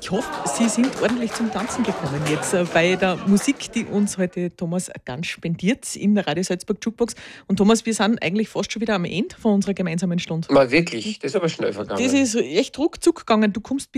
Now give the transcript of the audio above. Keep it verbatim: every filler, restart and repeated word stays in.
Ich hoffe, Sie sind ordentlich zum Tanzen gekommen jetzt äh, bei der Musik, die uns heute Thomas ganz spendiert in der Radio Salzburg Jukebox. Und Thomas, wir sind eigentlich fast schon wieder am Ende von unserer gemeinsamen Stunde. Mal wirklich, das ist aber schnell Das vergangen. ist echt ruckzuck gegangen. Du kommst